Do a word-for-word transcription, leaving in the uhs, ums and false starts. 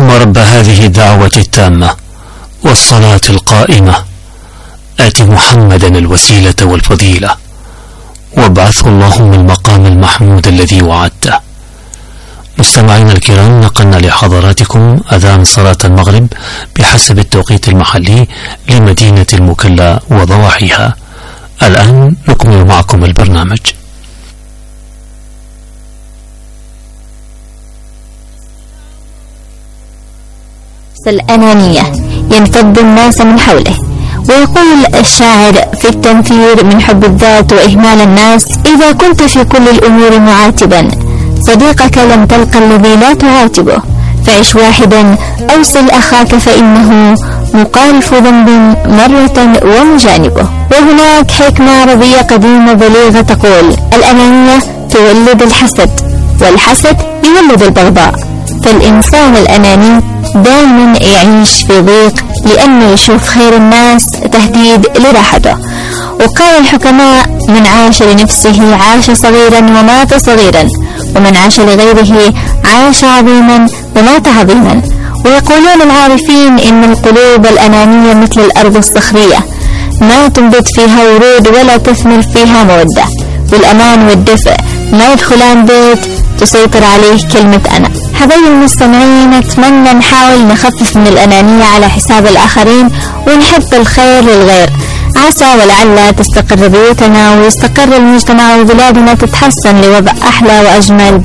اللهم رب هذه الدعوة التامة والصلاة القائمة آت محمدا الوسيلة والفضيلة وابعثه اللهم المقام المحمود الذي وعدته. مستمعينا الكرام، نقلنا لحضراتكم أذان صلاة المغرب بحسب التوقيت المحلي لمدينة المكلا وضواحيها. الآن نكمل معكم البرنامج. الأنانية ينفض الناس من حوله. ويقول الشاعر في التنفير من حب الذات وإهمال الناس: إذا كنت في كل الأمور معاتبا صديقك لم تلقى الذي لا تعاتبه، فعش واحدا أوصل أخاك فإنه مقارف ذنب مرة ومجانبه. وهناك حكمة عربية قديمة بليغة تقول: الأنانية تولد الحسد، والحسد يولد البغضاء. فالإنسان الأناني دائما يعيش في ضيق لأنه يشوف خير الناس تهديد لراحته. وقال الحكماء: من عاش لنفسه عاش صغيرا ومات صغيرا، ومن عاش لغيره عاش عظيما ومات عظيما. ويقولون العارفين إن القلوب الأنانية مثل الأرض الصخرية، ما تنبت فيها ورود ولا تثمر فيها مودة. والأمان والدفء ما يدخلان بيت تسيطر عليه كلمة أنا. حبايبي المستمعين، نتمنى نحاول نخفف من الأنانية على حساب الآخرين ونحب الخير للغير. عسى ولعل تستقر بيوتنا ويستقر المجتمع وبلادنا تتحسن لوضع أحلى وأجمل